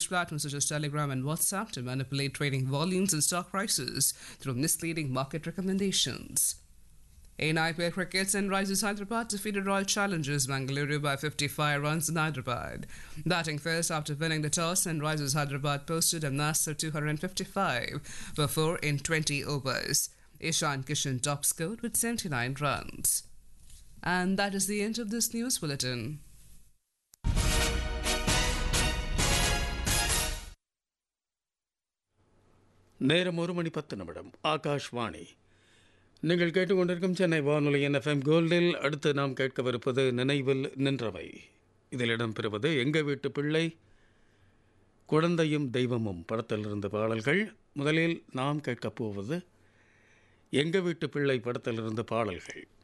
use platforms such as Telegram and WhatsApp to manipulate trading volumes and stock prices through misleading market recommendations. In IPL cricket, Sunrisers Hyderabad defeated Royal Challengers Bengaluru by 55 runs in Hyderabad. Batting first after winning the toss, Sunrisers Hyderabad posted a massive 255 for 4 in 20 overs. Ishan Kishan top scored with 79 runs. And that is the end of this news bulletin. நேரம் 1:10 ஆகாஷ்வாணி. நீங்கள் கேட்டுக்கொண்டிருக்கும் சென்னை வானொலியின் FM கோல்டில் அடுத்து நாம் கேட்கவிருப்பது நினைவில் நின்றவை. இதில் இடம்பெறுவது எங்க வீட்டு பிள்ளை, குழந்தையும் தெய்வமும் படத்திலிருந்து பாடல்கள். முதலில் நாம் கேட்கப் போவது எங்க வீட்டு பிள்ளை படத்திலிருந்து பாடல்கள்.